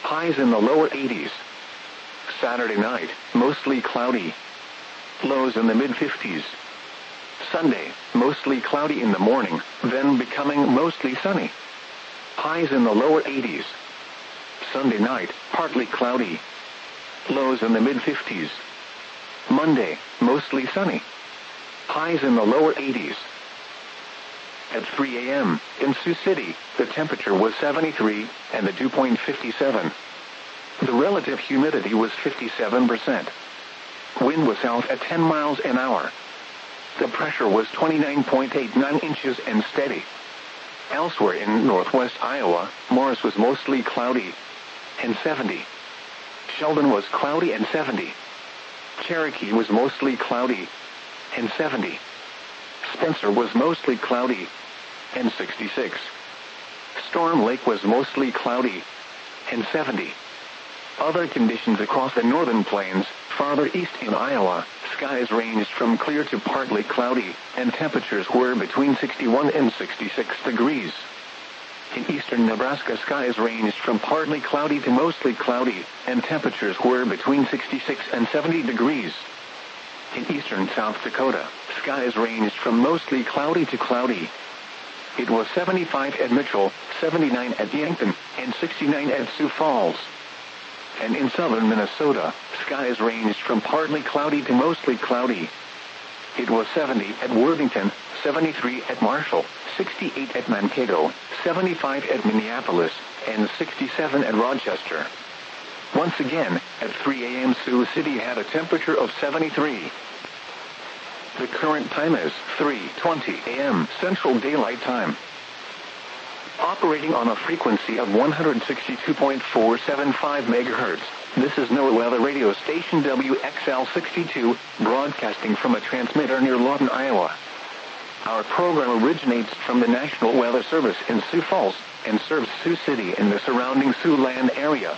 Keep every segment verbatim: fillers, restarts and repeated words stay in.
Highs in the lower eighties. Saturday night, mostly cloudy. Lows in the mid fifties. Sunday, mostly cloudy in the morning, then becoming mostly sunny. Highs in the lower eighties. Sunday night, partly cloudy. Lows in the mid fifties. Monday, mostly sunny. Highs in the lower eighties. At three a m, in Sioux City, the temperature was seventy-three, and the dew point fifty-seven. The relative humidity was fifty-seven percent. Wind was south at ten miles an hour. The pressure was twenty-nine point eight nine inches and steady. Elsewhere in northwest Iowa, Morris was mostly cloudy and seventy. Sheldon was cloudy and seventy. Cherokee was mostly cloudy and seventy. Spencer was mostly cloudy and sixty-six. Storm Lake was mostly cloudy and seventy. Other conditions across the northern plains, farther east in Iowa, skies ranged from clear to partly cloudy, and temperatures were between sixty-one and sixty-six degrees. In eastern Nebraska, skies ranged from partly cloudy to mostly cloudy, and temperatures were between sixty-six and seventy degrees. In eastern South Dakota, skies ranged from mostly cloudy to cloudy. It was seventy-five at Mitchell, seventy-nine at Yankton, and sixty-nine at Sioux Falls. And in southern Minnesota, skies ranged from partly cloudy to mostly cloudy. It was seventy at Worthington, seventy-three at Marshall, sixty-eight at Mankato, seventy-five at Minneapolis, and sixty-seven at Rochester. Once again, at three a m Sioux City had a temperature of seventy-three. The current time is three twenty a m Central Daylight Time. Operating on a frequency of one hundred sixty-two point four seven five megahertz, this is NOAA Weather Radio Station W X L sixty-two, broadcasting from a transmitter near Lawton, Iowa. Our program originates from the National Weather Service in Sioux Falls, and serves Sioux City and the surrounding Siouxland area.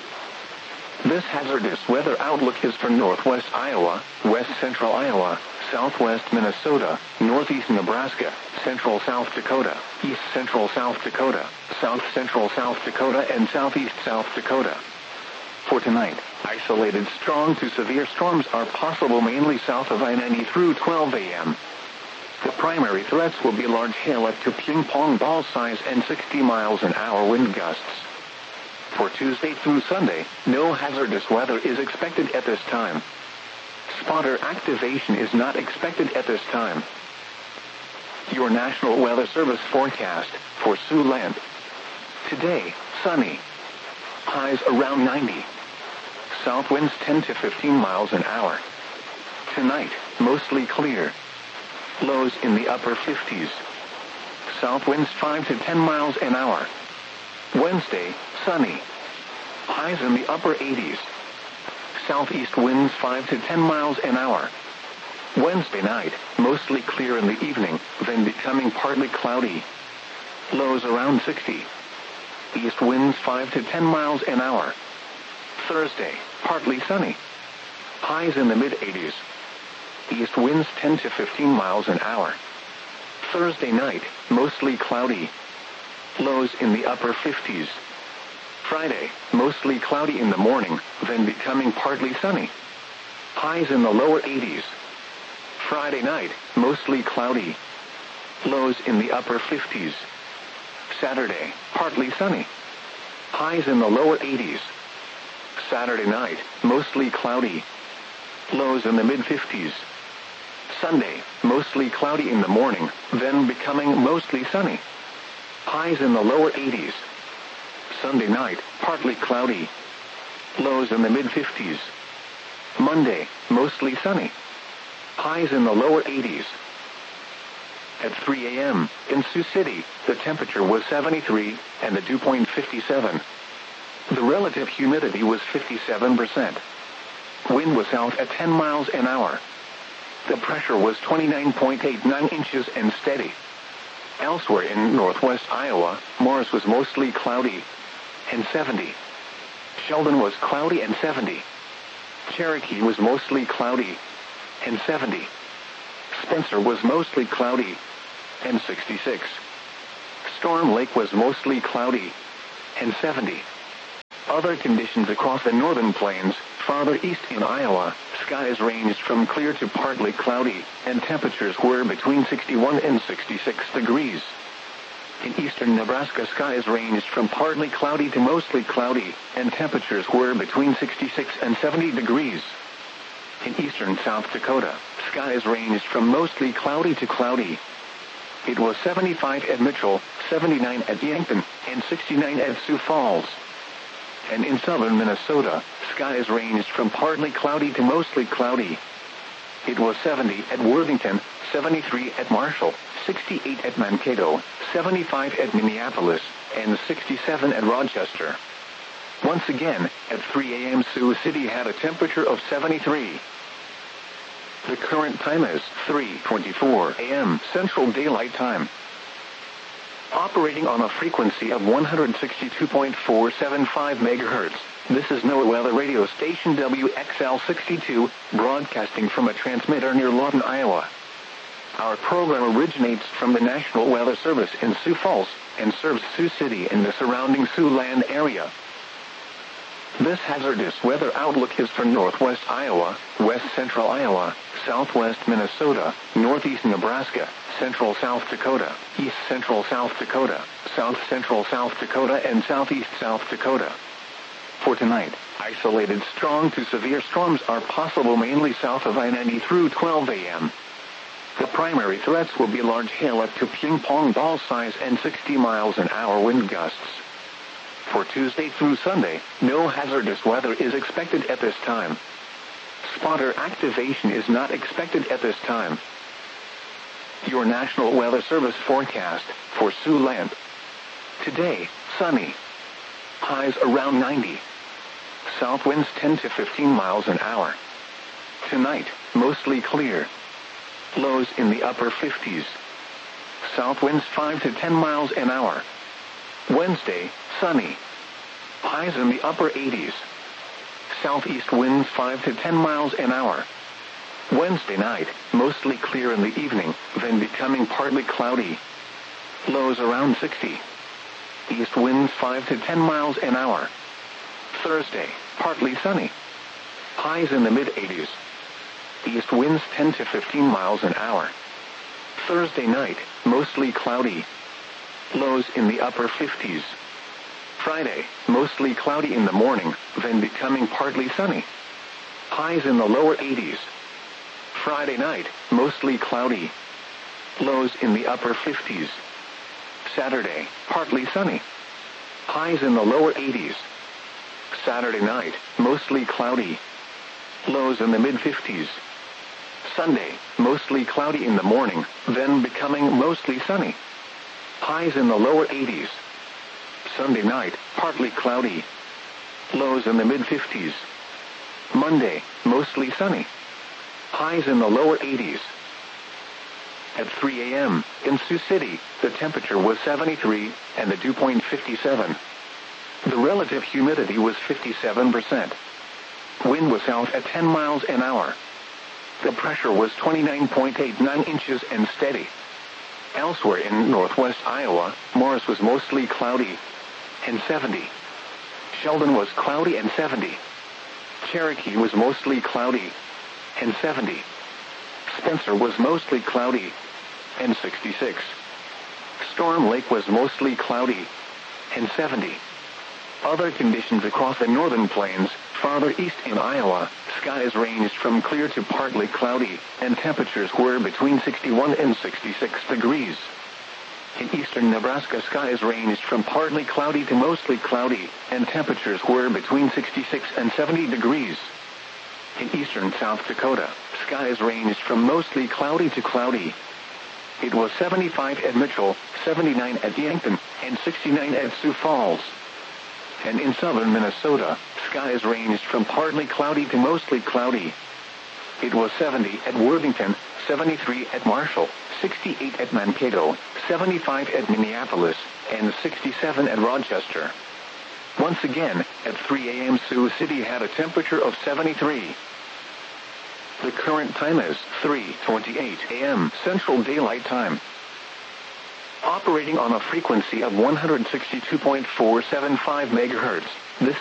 This hazardous weather outlook is for northwest Iowa, west central Iowa, southwest Minnesota, northeast Nebraska, central South Dakota, east central South Dakota, south central South Dakota, and southeast South Dakota. For tonight, isolated strong to severe storms are possible mainly south of I ninety through twelve a m The primary threats will be large hail up to ping-pong ball size and sixty miles an hour wind gusts. For Tuesday through Sunday, no hazardous weather is expected at this time. Spotter activation is not expected at this time. Your National Weather Service forecast for Siouxland. Today, sunny. Highs around ninety. South winds ten to fifteen miles an hour. Tonight, mostly clear. Lows in the upper fifties. South winds five to ten miles an hour. Wednesday, sunny. Highs in the upper eighties. Southeast winds five to ten miles an hour. Wednesday night, mostly clear in the evening, then becoming partly cloudy. Lows around sixty. East winds five to ten miles an hour. Thursday, partly sunny. Highs in the mid eighties. East winds ten to fifteen miles an hour. Thursday night, mostly cloudy. Lows in the upper fifties. Friday, mostly cloudy in the morning, then becoming partly sunny. Highs in the lower eighties. Friday night, mostly cloudy. Lows in the upper fifties. Saturday, partly sunny. Highs in the lower eighties. Saturday night, mostly cloudy. Lows in the mid fifties. Sunday, mostly cloudy in the morning, then becoming mostly sunny. Highs in the lower eighties. Sunday night, partly cloudy. Lows in the mid fifties. Monday, mostly sunny. Highs in the lower eighties. At three a m, in Sioux City, the temperature was seventy-three, and the dew point fifty-seven. The relative humidity was fifty-seven percent. Wind was south at ten miles an hour. The pressure was twenty-nine point eight nine inches and steady. Elsewhere in northwest Iowa, Morris was mostly cloudy and seventy. Sheldon was cloudy and seventy. Cherokee was mostly cloudy and seventy. Spencer was mostly cloudy and sixty-six. Storm Lake was mostly cloudy and seventy. Other conditions across the northern plains, farther east in Iowa, skies ranged from clear to partly cloudy, and temperatures were between sixty-one and sixty-six degrees. In eastern Nebraska, skies ranged from partly cloudy to mostly cloudy, and temperatures were between sixty-six and seventy degrees. In eastern South Dakota, skies ranged from mostly cloudy to cloudy. It was seventy-five at Mitchell, seventy-nine at Yankton, and sixty-nine at Sioux Falls. And in southern Minnesota, skies ranged from partly cloudy to mostly cloudy. It was seventy at Worthington, seventy-three at Marshall, sixty-eight at Mankato, seventy-five at Minneapolis, and sixty-seven at Rochester. Once again, at three a m Sioux City had a temperature of seventy-three. The current time is three twenty-four a m Central Daylight Time. Operating on a frequency of one hundred sixty-two point four seven five megahertz, this is NOAA Weather Radio Station W X L sixty-two, broadcasting from a transmitter near Lawton, Iowa. Our program originates from the National Weather Service in Sioux Falls, and serves Sioux City and the surrounding Siouxland area. This hazardous weather outlook is for northwest Iowa, west central Iowa, southwest Minnesota, northeast Nebraska, central South Dakota, east central South Dakota, south central South Dakota, and southeast South Dakota. For tonight, isolated strong to severe storms are possible mainly south of I ninety through twelve a m The primary threats will be large hail up to ping-pong ball size and sixty miles an hour wind gusts. For Tuesday through Sunday, no hazardous weather is expected at this time. Spotter activation is not expected at this time. Your National Weather Service forecast for Siouxland. Today, sunny. Highs around ninety. South winds ten to fifteen miles an hour. Tonight, mostly clear. Lows in the upper fifties. South winds five to ten miles an hour. Wednesday, sunny. Highs in the upper eighties. Southeast winds five to ten miles an hour. Wednesday night, mostly clear in the evening, then becoming partly cloudy. Lows around sixty. East winds five to ten miles an hour. Thursday, partly sunny. Highs in the mid-eighties. East winds ten to fifteen miles an hour. Thursday night, mostly cloudy. Lows in the upper fifties. Friday, mostly cloudy in the morning, then becoming partly sunny. Highs in the lower eighties. Friday night, mostly cloudy. Lows in the upper fifties. Saturday, partly sunny. Highs in the lower eighties. Saturday night, mostly cloudy. Lows in the mid-fifties. Sunday, mostly cloudy in the morning, then becoming mostly sunny. Highs in the lower eighties. Sunday night, partly cloudy. Lows in the mid-fifties. Monday, mostly sunny. Highs in the lower eighties. At three a m in Sioux City, the temperature was seventy-three, and the dew point fifty-seven. The relative humidity was fifty-seven percent. Wind was south at ten miles an hour. The pressure was twenty-nine point eight nine inches and steady. Elsewhere in northwest Iowa, Morris was mostly cloudy, and seventy. Sheldon was cloudy and seventy. Cherokee was mostly cloudy, and seventy. Spencer was mostly cloudy, and sixty-six. Storm Lake was mostly cloudy, and seventy. Other conditions across the northern plains, farther east in Iowa, skies ranged from clear to partly cloudy, and temperatures were between sixty-one and sixty-six degrees. In eastern Nebraska, skies ranged from partly cloudy to mostly cloudy, and temperatures were between sixty-six and seventy degrees. In eastern South Dakota, skies ranged from mostly cloudy to cloudy. It was seventy-five at Mitchell, seventy-nine at Yankton, and sixty-nine at Sioux Falls. And in southern Minnesota, skies ranged from partly cloudy to mostly cloudy. It was seventy at Worthington, seventy-three at Marshall, sixty-eight at Mankato, seventy-five at Minneapolis, and sixty-seven at Rochester. Once again, at three a m Sioux City had a temperature of seventy-three. The current time is three twenty-eight a m Central Daylight Time. Operating on a frequency of one hundred sixty-two point four seven five megahertz,